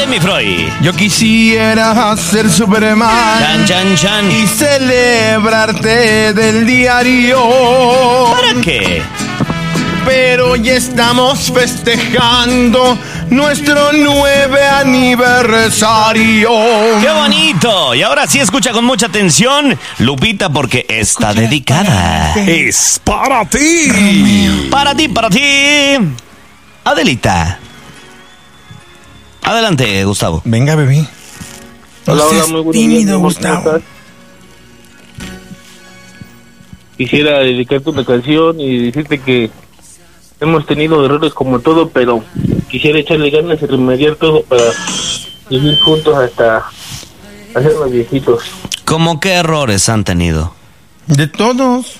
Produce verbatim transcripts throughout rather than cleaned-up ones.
Mi Freud. Yo quisiera ser Superman. Chan, chan, chan. Y celebrarte del diario. ¿Para qué? Pero ya estamos festejando nuestro nueve aniversario. ¡Qué bonito! Y ahora sí escucha con mucha atención, Lupita, porque está escucha dedicada. Es para ti. Para ti, para ti. Adelita. Adelante, Gustavo. Venga, bebé. Hola, hola, muy buenos tímido, días, Gustavo. Quisiera dedicarte una canción y decirte que hemos tenido errores como todo, pero quisiera echarle ganas y remediar todo para vivir juntos hasta hacernos viejitos. ¿Cómo qué errores han tenido? De todos.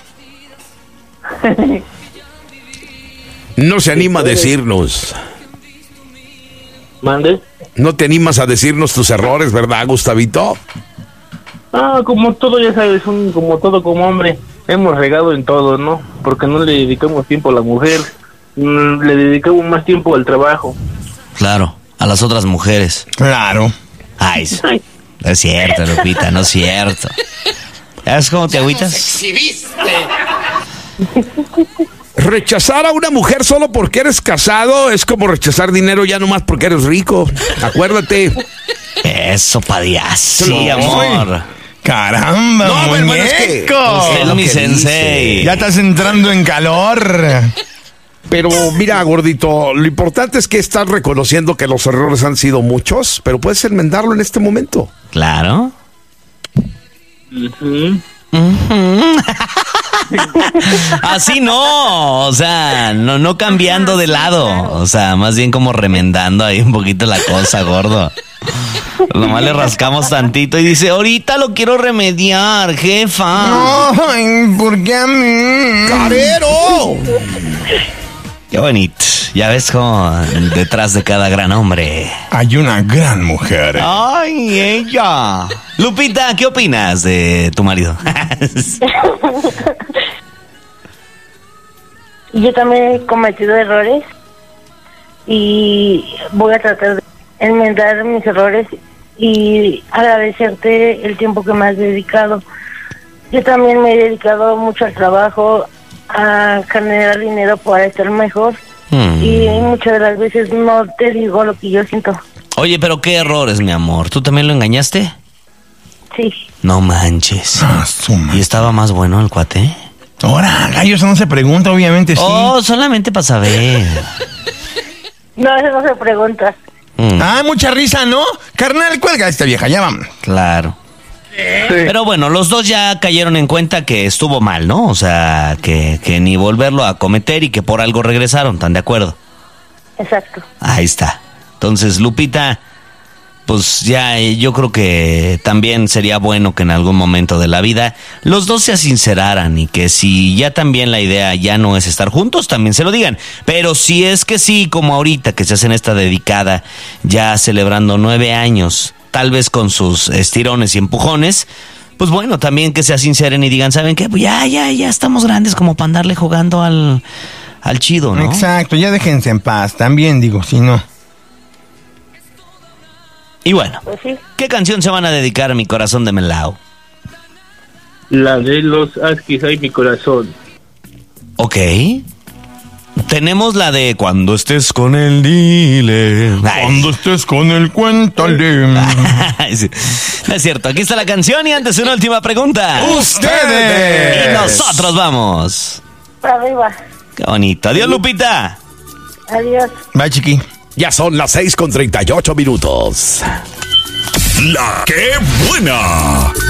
No se anima a decirnos. ¿Mande? No te animas a decirnos tus errores, ¿verdad, Gustavito? Ah, como todo, ya sabes, un, como todo como hombre, hemos regado en todo, ¿no? Porque no le dedicamos tiempo a la mujer, le dedicamos más tiempo al trabajo. Claro, a las otras mujeres. Claro. Ay, no es cierto, Lupita, no es cierto. ¿Sabes cómo te agüitas? ¡Exhibiste! Rechazar a una mujer solo porque eres casado es como rechazar dinero ya nomás porque eres rico. Acuérdate. Eso, padías. Sí, amor. Caramba, No, muñeco. bueno, es que Usted es lo mi que sensei. dice. Ya estás entrando en calor. Pero mira, gordito, lo importante es que estás reconociendo que los errores han sido muchos, pero puedes enmendarlo en este momento. Claro. Uh-huh. Así no, o sea, no, no cambiando de lado, o sea, más bien como remendando ahí un poquito la cosa, gordo. Nomás le rascamos tantito y dice, ahorita lo quiero remediar, jefa. Ay, ¿por qué a mí? ¡Carero! Qué bonito, ya ves como detrás de cada gran hombre hay una gran mujer. ¡ay, ella! Lupita, ¿qué opinas de tu marido? Yo también he cometido errores y voy a tratar de enmendar mis errores y agradecerte el tiempo que me has dedicado. Yo también me he dedicado mucho al trabajo, a generar dinero para estar mejor Hmm. y muchas de las veces no te digo lo que yo siento. Oye, pero qué errores, mi amor. ¿Tú también lo engañaste? Sí. No manches. Ah, suma. ¿Y estaba más bueno el cuate? Ahora, gallo, eso no se pregunta, obviamente sí. Oh, solamente para saber. No, eso no se pregunta. Mm, Ah, mucha risa, ¿no? Carnal, cuelga a esta vieja, ya vamos. claro. Pero bueno, los dos ya cayeron en cuenta que estuvo mal, ¿no? O sea, que, que ni volverlo a cometer y que por algo regresaron, ¿están de acuerdo? Exacto. Ahí está. Entonces, Lupita, pues ya eh, yo creo que también sería bueno que en algún momento de la vida los dos se sinceraran y que si ya también la idea ya no es estar juntos, también se lo digan. Pero si es que sí, como ahorita que se hacen esta dedicada, ya celebrando nueve años, tal vez con sus estirones y empujones, pues bueno, también que se sinceren y digan, ¿saben qué? Pues ya, ya, ya estamos grandes como para andarle jugando al, al chido, ¿no? Exacto, ya déjense en paz, también digo, si no. Y bueno, Pues sí. ¿qué canción se van a dedicar a mi corazón de melao? La de los Askis, ay, mi corazón. Ok. Tenemos la de Cuando estés con él, dile. Ay. Cuando estés con el cuéntale. Sí. No es cierto, aquí está la canción y antes una última pregunta. ¡Ustedes! Y nosotros vamos. Para arriba. Qué bonito. Adiós, Lupita. Adiós. Bye, chiqui. Ya son las seis con treinta y ocho minutos. ¡La qué buena!